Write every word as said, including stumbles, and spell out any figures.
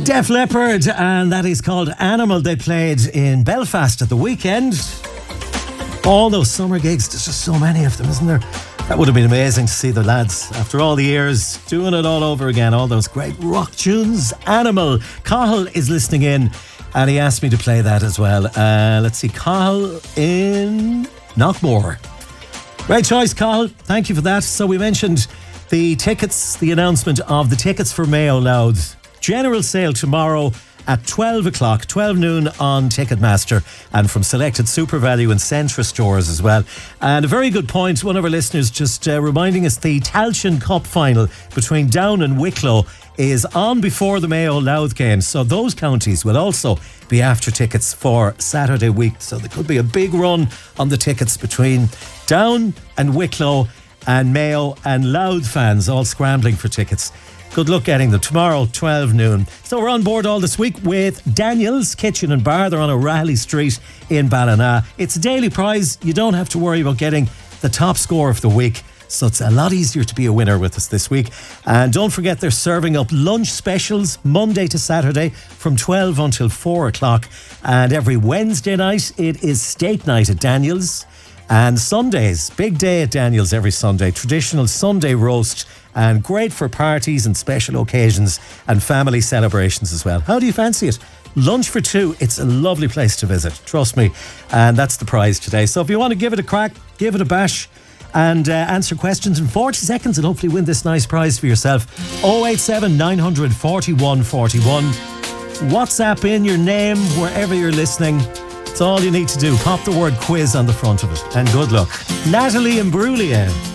Def Leppard, and that is called Animal. They played in Belfast at the weekend. All those summer gigs, there's just so many of them, isn't there? That would have been amazing to see the lads, after all the years, doing it all over again. All those great rock tunes. Animal. Cahill is listening in, and he asked me to play that as well. Uh, let's see, Cahill in Knockmore. Great choice, Cahill. Thank you for that. So we mentioned the tickets, the announcement of the tickets for Mayo Loud. General sale tomorrow at twelve o'clock, twelve noon on Ticketmaster, and from selected SuperValu and Centra stores as well. And a very good point, one of our listeners just uh, reminding us the Tailteann Cup final between Down and Wicklow is on before the Mayo Louth game, so those counties will also be after tickets for Saturday week, so there could be a big run on the tickets between Down and Wicklow, and Mayo and Louth fans all scrambling for tickets. Good luck getting them tomorrow, twelve noon. So we're on board all this week with Daniel's Kitchen and Bar. They're on O'Reilly Street in Ballina. It's a daily prize. You don't have to worry about getting the top score of the week. So it's a lot easier to be a winner with us this week. And don't forget, they're serving up lunch specials Monday to Saturday from twelve until four o'clock. And every Wednesday night, it is steak night at Daniel's. And Sundays, big day at Daniel's every Sunday. Traditional Sunday roast, and great for parties and special occasions and family celebrations as well. How do you fancy it? Lunch for two. It's a lovely place to visit, trust me. And that's the prize today. So if you want to give it a crack, give it a bash, and uh, answer questions in forty seconds and hopefully win this nice prize for yourself. oh eight seven, nine forty-one, forty-one. WhatsApp in your name wherever you're listening. It's all you need to do. Pop the word quiz on the front of it. And good luck. Natalie Imbruglia.